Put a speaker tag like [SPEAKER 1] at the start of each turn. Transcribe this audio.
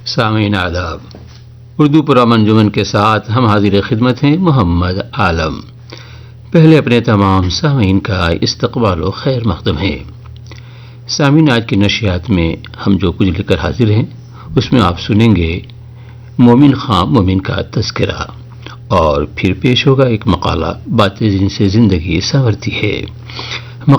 [SPEAKER 1] सामीन आदाब। उर्दू पुरअमन अंजुमन के साथ हम हाजिर खिदमत हैं मोहम्मद आलम। पहले अपने तमाम सामीन का इस्तकबाल व खैर मकदम है। सामीन, आज की नशियात में हम जो कुछ लेकर हाजिर हैं उसमें आप सुनेंगे मोमिन खां मोमिन का तस्करा, और फिर पेश होगा एक मकाला, बातें जिनसे ज़िंदगी संवरती है।